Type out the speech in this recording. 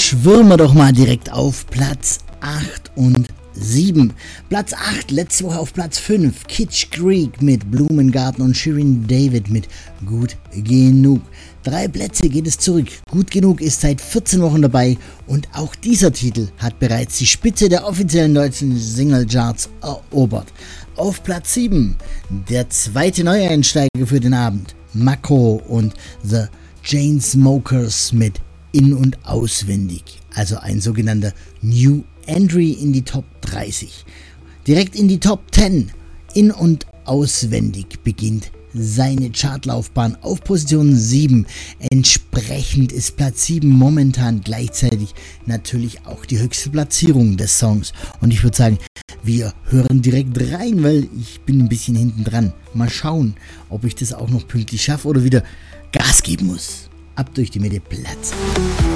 schwirren wir doch mal direkt auf Platz 8 und 7. Platz 8, letzte Woche auf Platz 5. Kitsch Creek mit Blumengarten und Shirin David mit Gut Genug. 3 Plätze geht es zurück. Gut Genug ist seit 14 Wochen dabei und auch dieser Titel hat bereits die Spitze der offiziellen deutschen Singlecharts erobert. Auf Platz 7, der zweite Neueinsteiger für den Abend, Mako und The Chainsmokers mit In- und Auswendig, also ein sogenannter New Entry in die Top 30. Direkt in die Top 10, In- und Auswendig, beginnt seine Chartlaufbahn auf Position 7. Entsprechend ist Platz 7 momentan gleichzeitig natürlich auch die höchste Platzierung des Songs. Und ich würde sagen, wir hören direkt rein, weil ich bin ein bisschen hinten dran. Mal schauen, ob ich das auch noch pünktlich schaffe oder wieder Gas geben muss. Ab durch die Mitte, Platz.